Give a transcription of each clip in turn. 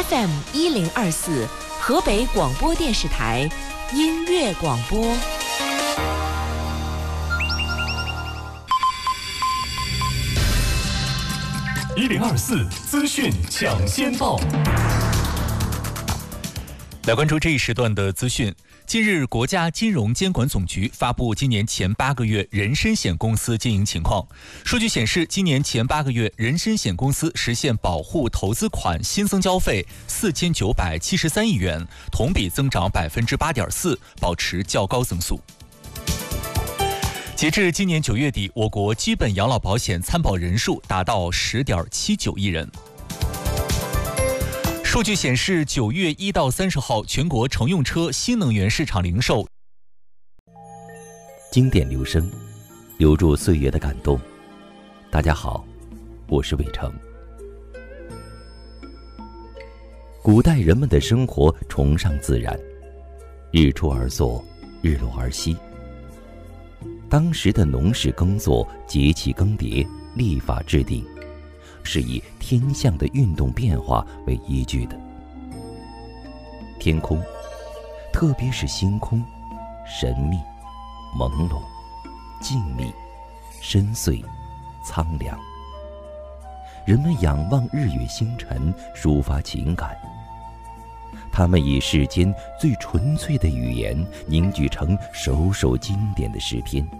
FM1024河北广播电视台音乐广播。 1024资讯抢先报， 来关注这一时段的资讯。近日，国家金融监管总局发布今年前8个月人身险公司经营情况。数据显示，今年前8个月，人身险公司实现保护投资款新增交费4973亿元，同比增长8.4%，保持较高增速。截至今年9月底，我国基本养老保险参保人数达到10.79亿人。数据显示，9月1到30号，全国乘用车新能源市场零售。 经典留声，留住岁月的感动。大家好，我是伟成。古代人们的生活崇尚自然，日出而作，日落而息。当时的农事耕作、节气更迭、历法制定，是以天象的运动变化为依据的。天空，特别是星空，神秘、朦胧、静谧、深邃、苍凉。人们仰望日月星辰，抒发情感。他们以世间最纯粹的语言凝聚成首首经典的诗篇。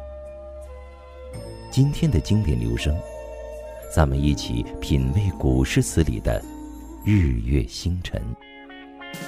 今天的经典留声，咱们一起品味古诗词里的日月星辰。